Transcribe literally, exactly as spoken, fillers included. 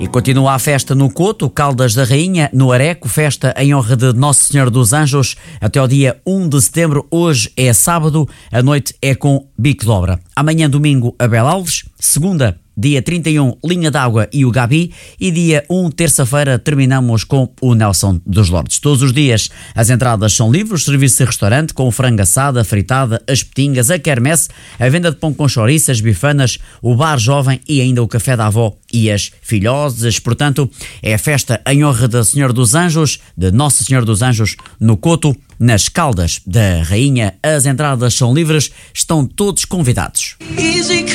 E continua a festa no Coto, Caldas da Rainha, no Areco, festa em honra de Nossa Senhora dos Anjos, até ao dia um de setembro. Hoje é sábado, a noite é com bico de obra. Amanhã, domingo, Abel Alves. Segunda, dia trinta e um, Linha d'Água e o Gabi. E dia um, terça-feira, terminamos com o Nelson dos Lordes. Todos os dias as entradas são livres, serviço de restaurante com frango assada, fritada, as petingas, a quermesse, a venda de pão com chouriço, as bifanas, o bar jovem e ainda o café da avó e as filhoses. Portanto, é a festa em honra da Senhora dos Anjos, de Nossa Senhora dos Anjos, no Coto, nas Caldas da Rainha. As entradas são livres, estão todos convidados. Easy